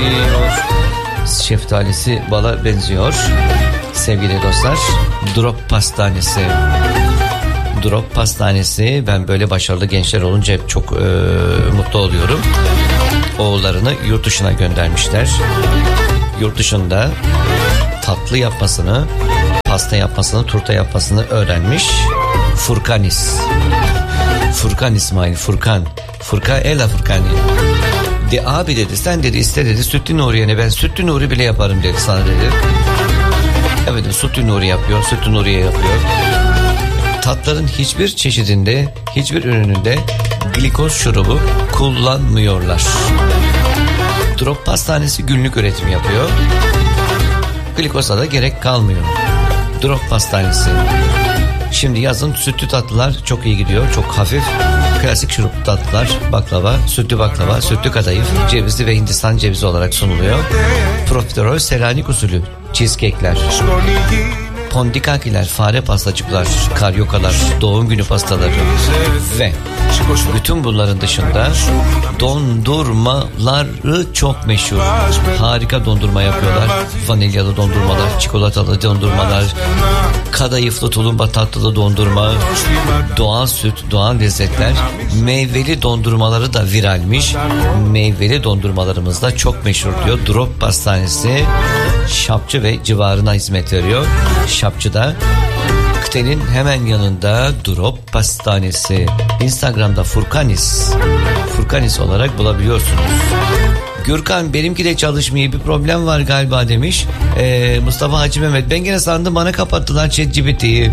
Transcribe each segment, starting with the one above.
Şeftalisi bala benziyor. Sevgili dostlar, Drop Pastanesi. Drop Pastanesi, ben böyle başarılı gençler olunca hep çok mutlu oluyorum. Oğullarını yurt dışına göndermişler. Yurt dışında tatlı yapmasını, pasta yapmasını, turta yapmasını öğrenmiş. Furkanis. Furkan İsmail, Furkan. Ela Furkani. De abi dedi, sen dedi iste dedi sütlü Nuriye'ne, ben sütlü Nuri bile yaparım dedi sana dedi. Evet, sütlü Nuri yapıyor, sütlü Nuriye yapıyor. Tatların hiçbir çeşidinde, hiçbir ürününde glikoz şurubu kullanmıyorlar. Drop Pastanesi günlük üretim yapıyor. Glikoza da gerek kalmıyor. Drop Pastanesi. Şimdi yazın sütlü tatlılar çok iyi gidiyor. Çok hafif. Klasik şuruplu tatlılar, baklava, sütlü kadayıf, cevizli ve Hindistan cevizi olarak sunuluyor. Profiterol, Selanik usulü cheesecake'ler, pondikakiler, fare pastacıklar, karyokalar, doğum günü pastaları ve bütün bunların dışında dondurmaları çok meşhur. Harika dondurma yapıyorlar. Vanilyalı dondurmalar, çikolatalı dondurmalar, kadayıflı tulumba tatlılı dondurma, doğal süt, doğal lezzetler, meyveli dondurmaları da viralmiş. Meyveli dondurmalarımız da çok meşhur diyor. Drop Pastanesi Şapçı ve civarına hizmet veriyor. Şapçı'da kıtenin hemen yanında Drop Pastanesi. Instagram'da Furkanis olarak bulabiliyorsunuz. Gürkan, benimki de çalışmıyor, bir problem var galiba demiş. Mustafa Hacı Mehmet, ben gene sandım bana kapattılar ChatGPT'yi.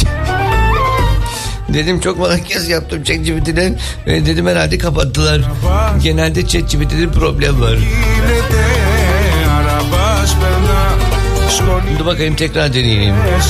Dedim çok makyaj yaptım ChatGPT'den. Dedim herhalde kapattılar. Genelde ChatGPT'de problem var. Dur bakayım, tekrar deneyeyim.